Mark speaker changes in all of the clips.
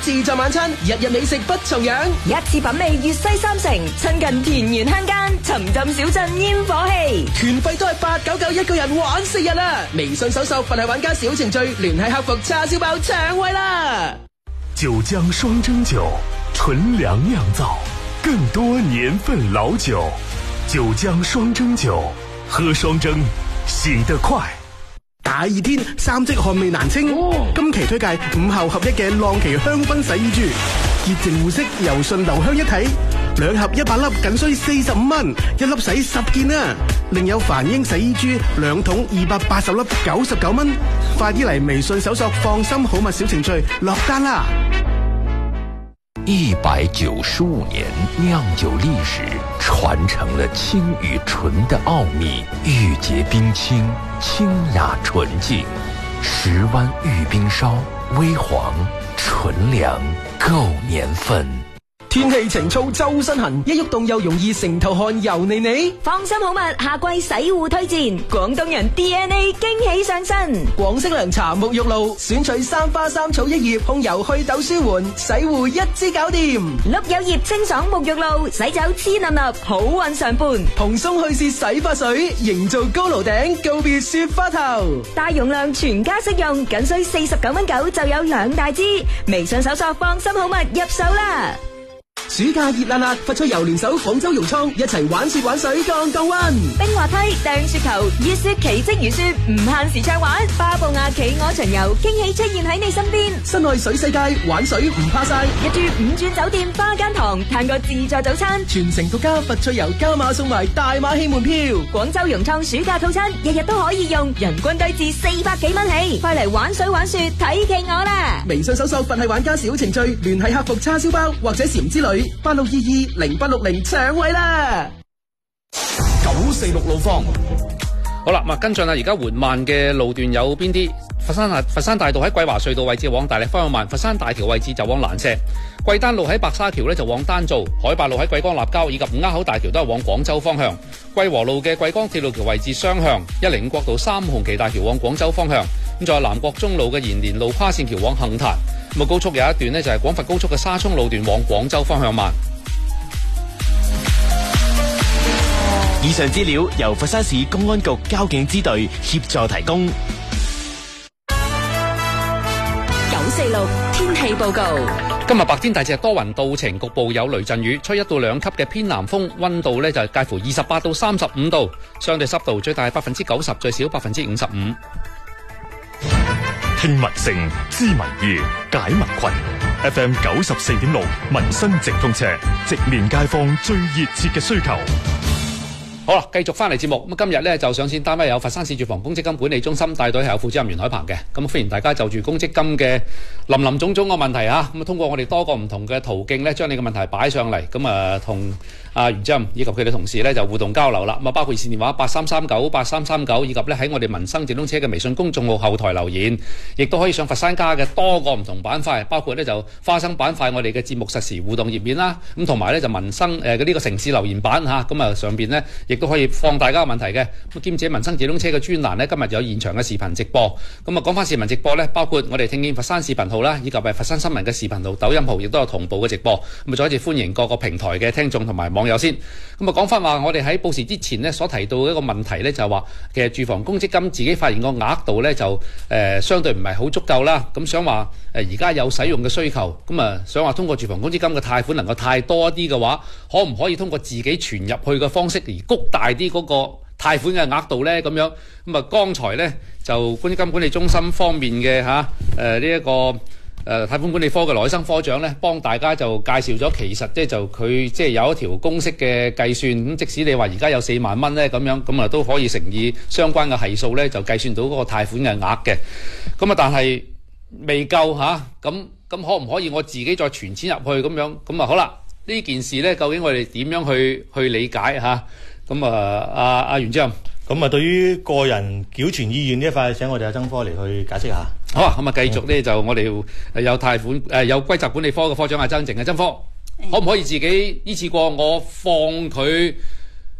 Speaker 1: 自助晚餐，日日美食不重樣，
Speaker 2: 一次品味粵西三城，親近田園鄉間，沉浸小鎮煙火氣。
Speaker 1: 團費都係899一個人玩4日啦！微信搜索佛系玩家小程序，聯繫客服叉燒包搶位啦！
Speaker 3: 九江雙蒸酒，純糧釀造，更多年份老酒。九江雙蒸酒，喝雙蒸，醒得快。
Speaker 4: 大熱天，三積汗味難清。今期推介5後合一嘅浪奇香薰洗衣珠，潔淨護色，柔順留香一體，2盒100粒，僅需45蚊，1粒洗10件啊！另有梵英洗衣珠2桶280粒，99蚊。快啲嚟微信搜索放心好物小程序落單啦
Speaker 5: ！195年釀酒歷史，傳承了清與純的奧秘，玉潔冰清，清雅純淨，10灣玉冰燒，微黃純糧，夠年份。
Speaker 1: 天氣晴燥周身痕，一喐動又容易成頭汗油膩膩。
Speaker 2: 放心好物夏季洗護推薦，廣東人 DNA 驚喜上身。
Speaker 1: 廣式涼茶沐浴露，選取3花3草1葉，控油去痘舒緩，洗護一支搞掂。
Speaker 2: 碌柚葉清爽沐浴露，洗走黐粒粒，好運常伴。
Speaker 1: 蓬鬆去屑洗髮水，營造高樓頂，告別雪花頭。
Speaker 2: 大容量全家適用，僅需49蚊9就有2大支。微信搜索放心好物入手啦！
Speaker 1: 暑假熱辣辣，發出遊聯手廣州融創，一齊玩雪玩水降溫。
Speaker 2: 冰滑梯、掟雪球、熱雪奇蹟如雪，唔限時暢玩。巴布亞企鵝巡遊，驚喜出現喺你身邊。
Speaker 1: 室內水世界，玩水唔怕晒。
Speaker 2: 入住5鑽酒店花間堂，嘆個自助早餐。
Speaker 1: 全城獨家佛趣遊加碼送埋大馬戲門票。
Speaker 2: 廣州融創暑假套餐，日日都可以用，人均低至400幾蚊起。快嚟玩水玩雪，睇企鵝啦！
Speaker 1: 微信搜索佛系玩家小程序，聯繫客服叉燒包或者禪之旅。86220860搶位啦！946路況。
Speaker 6: 好啦，跟進啦，而家緩慢嘅路段有邊啲？佛山大道喺桂華隧道位置往大瀝方向慢，佛山大橋位置就往蘭石，桂丹路喺白沙橋就往丹灶，海八路喺桂江立交以及五鴉口大橋都係往廣州方向，桂和路嘅桂江鐵路橋位置雙向，105國道3紅旗大橋往廣州方向，咁仲有南國中路嘅延年路跨線橋往杏壇，咁高速有一段就係廣佛高速嘅沙涌路段往廣州方向慢。
Speaker 7: 以上資料由佛山市公安局交警支隊協助提供。
Speaker 2: 946天氣報告。
Speaker 6: 今日白天大致多雲到晴，局部有雷陣雨，吹1到2級嘅偏南風，溫度就介乎28到35度，相對濕度最大90%，最少55%。
Speaker 3: 聽民聲，知民意，解民困。FM 94.6民生直通車，直面街坊最熱切嘅需求。
Speaker 6: 好啦，繼續翻嚟節目。今日就上線單位有佛山市住房公積金管理中心帶隊係有副主任袁海鵬嘅。咁歡迎大家就住公積金嘅林林總總嘅問題咁通過我哋多個唔同嘅途徑將你嘅問題擺上嚟，咁同袁主任以及佢哋同事就互動交流啦。包括熱線電話83398339，以及喺我哋民生直通車嘅微信公眾號後台留言，亦都可以上佛山家嘅多個唔同板塊，包括就花生板塊我哋嘅節目實時互動頁面啦，咁同埋就民生呢個城市留言版咁上邊呢亦都可以放大家嘅問題嘅。咁兼且民生直通車嘅專欄呢，今日有現場嘅視頻直播。咁講翻視頻直播呢，包括我哋聽見佛山視頻號啦，以及佛山新聞嘅視頻號、抖音號亦都有同步嘅直播。咁再一次歡迎各個平台嘅聽眾同埋網友先。咁講翻話我哋喺報時之前呢所提到嘅一個問題呢，就係話其實住房公積金自己發現個額度呢就相對唔係好足夠啦。咁想話而家有使用嘅需求，咁想話通過住房公積金嘅貸款能夠太多一啲嘅話，可唔可以通過自己存入去嘅方式而谷大啲嗰個貸款嘅額度呢？咁樣咁剛才呢就公積金管理中心方面嘅呢一個貸款管理科嘅羅海生科長呢，幫大家就介紹咗，其實佢有一條公式嘅計算，咁即使你話而家有4萬蚊呢，咁樣咁都可以乘以相關嘅係數呢，就計算到嗰個貸款嘅額嘅。咁但係未夠咁可唔可以我自己再存錢入去咁樣？咁好啦，呢件事呢，究竟我哋點樣去理解咁阿袁主任，
Speaker 8: 咁對於個人繳存意願呢一塊，請我哋阿曾科嚟去解釋下。
Speaker 6: 好啊，咁繼續呢，就我哋有貸款有規則管理科嘅科長阿曾靜嘅曾科，可唔可以自己依次過我放佢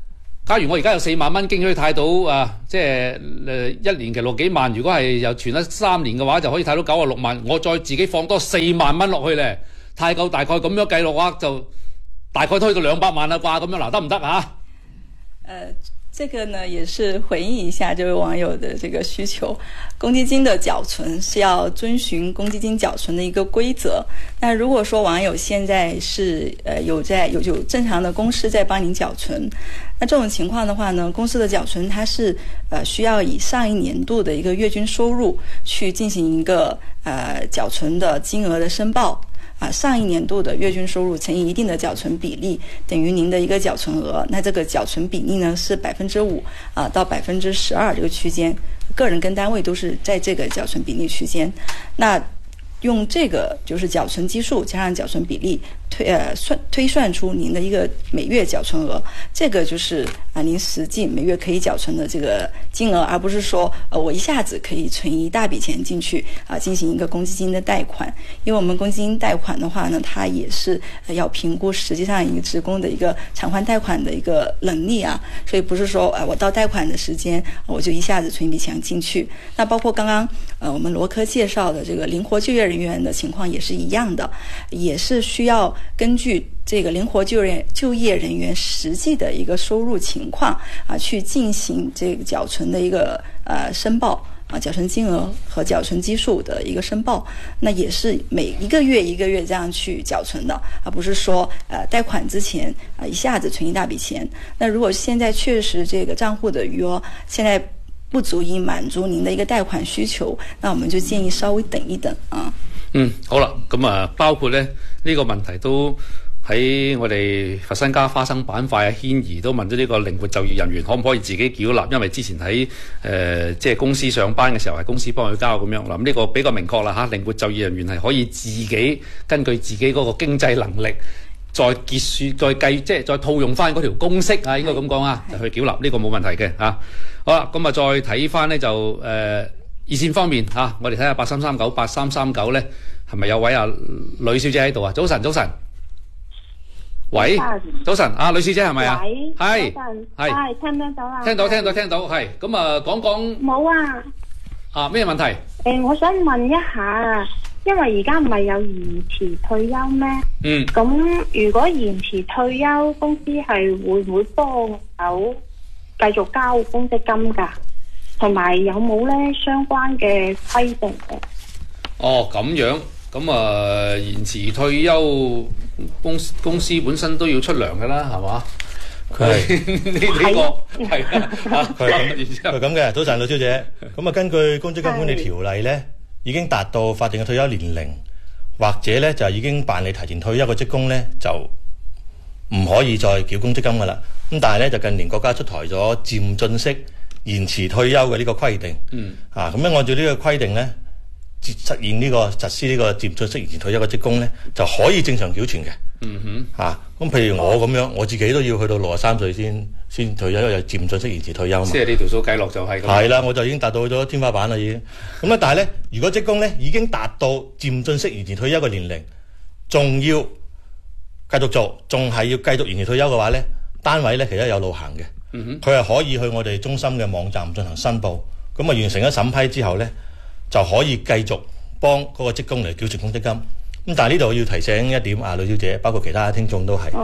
Speaker 6: 假如我而家有4萬蚊，經可以貸到啊，即係1年期6幾萬，如果係又存咗3年嘅話，就可以貸到96萬。我再自己放多4萬蚊落去咧，貸夠大概咁樣計落嘅話，就大概推到200萬啦啩，咁樣嗱，得唔得啊？
Speaker 9: 這個呢也是回應一下這位網友的這個需求。公積金的繳存是要遵循公積金繳存的一個規則。那如果說網友現在是有正常的公司在幫您繳存，那這種情況的話呢，公司的繳存它是需要以上一年度的一個月均收入去進行一個繳存的金額的申報。上一年度的月均收入乘以一定的繳存比例，等於您的一個繳存額。那這個繳存比例呢是5%到12%這個區間，個人跟單位都是在這個繳存比例區間。那用這個就是繳存基數加上繳存比例推算出您的一個每月繳存額，這個就是您實際每月可以繳存的這個金額，而不是說我一下子可以存一大筆錢進去進行一個公積金的貸款。因為我們公積金貸款的話呢，它也是要評估實際上一個職工的一個償還貸款的一個能力啊，所以不是說我到貸款的時間我就一下子存一筆錢進去。那包括剛剛我們羅科介紹的這個靈活就業人員的情況也是一樣的，也是需要根據這個靈活就業人員實際的一個收入情況去進行這個繳存的一個申報繳存金額和繳存基數的一個申報。那也是每一個月一個月這樣去繳存的，而不是說貸款之前一下子存一大筆錢。那如果現在確實這個賬戶的餘額現在不足以滿足您的一個貸款需求，那我們就建議稍微等一等啊。
Speaker 6: 好啦，咁包括咧呢個問題都喺我哋佛山家花生板塊軒怡都問咗呢個靈活就業人員可唔可以自己繳納，因為之前喺即係公司上班嘅時候係公司幫佢交咁樣。咁呢個比較明確啦嚇，靈活就業人員係可以自己根據自己嗰個經濟能力再結算再計，即係再套用翻嗰條公式啊，應該咁講啊，就去繳納呢個冇問題嘅嚇。好啦，咁再睇翻呢就熱線方面嚇，我哋睇下83398339咧，係咪有位呂小姐喺度啊？早晨，早晨，喂，早晨，女小姐係咪啊？
Speaker 10: 喂，
Speaker 6: 係，
Speaker 10: 係，聽唔聽到啊？
Speaker 6: 聽到，係，咁講講
Speaker 10: 冇啊？
Speaker 6: 咩問題？
Speaker 10: 我想問一下，因為而家唔係有延遲退休咩？咁如果延遲退休，公司係會唔會幫手繼續交公積金㗎？同埋有冇咧相關嘅規定嘅？
Speaker 6: 咁樣，咁延遲退休公司本身都要出糧㗎啦，係嘛？佢係呢個係
Speaker 8: 佢咁嘅。早晨，呂小姐。咁根據公積金管理條例咧，已經達到法定嘅退休年齡，或者咧就已經辦理提前退休嘅職工咧，就唔可以再繳公積金㗎啦。咁但係咧就近年國家出台咗漸進式延遲退休嘅呢個規定，咁樣按照呢個規定咧，實施呢個漸進式延遲退休嘅職工咧，就可以正常繳存嘅。咁譬如我咁樣，我自己都要去到63歲先退休，因為有漸進式延遲退休嘛。
Speaker 6: 即係呢條數計落就係咁。
Speaker 8: 係啦，我就已經達到咗天花板啦，已經。咁但係咧，如果職工咧已經達到漸進式延遲退休嘅年齡，仲要繼續做，仲係要繼續延遲退休嘅話咧，單位咧其實有路行嘅。佢係可以去我哋中心嘅網站進行申報，咁完成咗審批之後呢，就可以繼續幫嗰個職工嚟繳存公積金。咁但係呢度要提醒一點呂小姐，包括其他聽眾都係，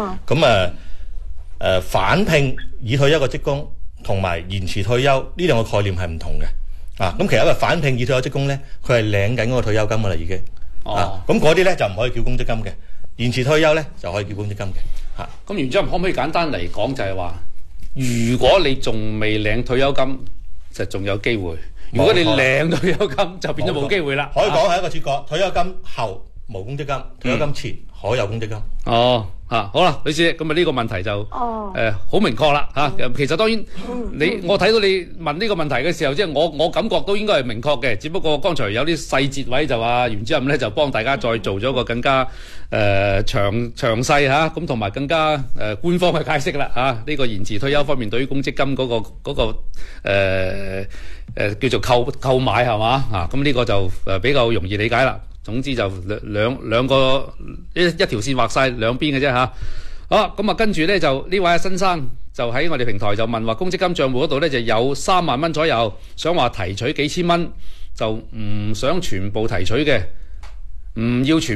Speaker 8: 返聘已退休嘅職工同埋延遲退休呢兩個概念係唔同嘅。咁其實一個返聘已退休職工呢，佢係領緊嗰個退休金㗎啦已經。咁嗰啲呢就唔可以繳公積金嘅，延遲退休呢就可以繳公積金嘅。
Speaker 6: 咁原之後可唔可以簡單嚟講就係話？如果你仲未領退休金，就仲有機會；如果你領退休金，就變咗冇機會啦。
Speaker 8: 可以講係一個切割，退休金後冇公積金，退休金前可有公積金。
Speaker 6: 好啦，女士，咁呢個問題就好明確啦嚇。其實當然我睇到你問呢個問題嘅時候，即係我感覺都應該係明確嘅，只不過剛才有啲細節位就話袁主任咧就幫大家再做咗個更加詳細嚇，咁同埋更加官方嘅解釋啦嚇。呢個延遲退休方面對於公積金嗰個叫做購買係嘛嚇，咁呢個就比較容易理解啦。總之就兩個一條線畫晒兩邊嘅啫嚇。好，咁跟住咧就呢位新生就喺我哋平台就問話公積金帳戶嗰度咧就有3萬蚊左右，想話提取幾千蚊，就唔想全部提取嘅，唔要全